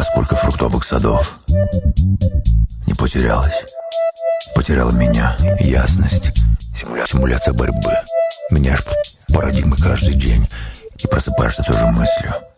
сколько фруктовых садов. Не потерялась. Потеряла меня, ясность. Симуляция борьбы. Меняешь парадигмы каждый день. И просыпаешься той же мыслью.